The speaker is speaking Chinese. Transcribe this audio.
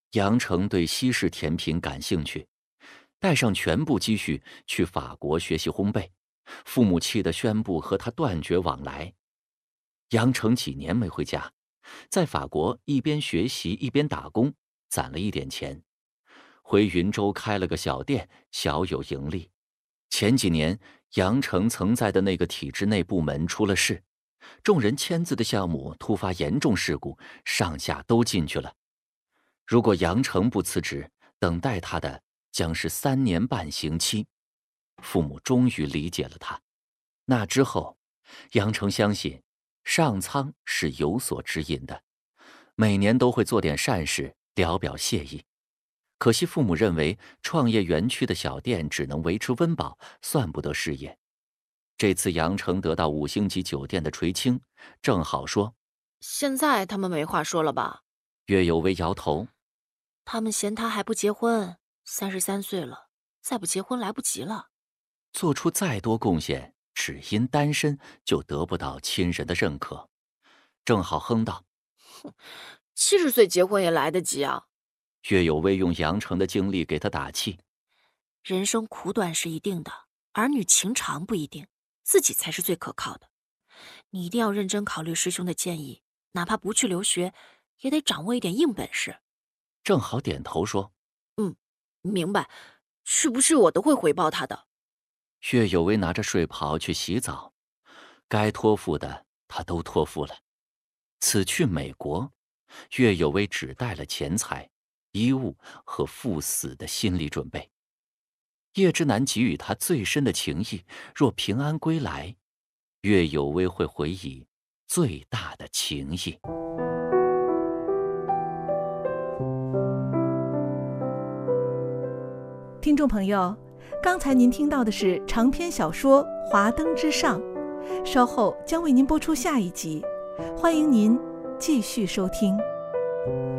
杨成对西式甜品感兴趣，带上全部积蓄去法国学习烘焙，父母气得宣布和他断绝往来。杨成几年没回家，在法国一边学习一边打工，攒了一点钱，回云州开了个小店，小有盈利。前几年，杨成曾在的那个体制内部门出了事，众人签字的项目突发严重事故，上下都进去了。如果杨成不辞职，等待他的将是3年半刑期。父母终于理解了他。那之后，杨成相信上苍是有所指引的，每年都会做点善事，聊表谢意。可惜父母认为创业园区的小店只能维持温饱，算不得事业。这次杨成得到5星级酒店的垂青，正好说： 现在他们没话说了吧？ 岳有为摇头。 他们嫌他还不结婚，33岁了，再不结婚来不及了。 做出再多贡献，只因单身就得不到亲人的认可。正好哼道。 70岁结婚也来得及啊！ 岳有为用杨成的经历给他打气。 人生苦短是一定的，儿女情长不一定，自己才是最可靠的。你一定要认真考虑师兄的建议，哪怕不去留学，也得掌握一点硬本事。 正好点头说。 明白，去不去我都会回报他的。 岳有为拿着睡袍去洗澡，该托付的他都托付了。此去美国，岳有为只带了钱财、衣物和赴死的心理准备。叶之南给予他最深的情谊，若平安归来，岳有为会回以最大的情谊。 听众朋友，刚才您听到的是长篇小说《华灯之上》，稍后将为您播出下一集，欢迎您继续收听。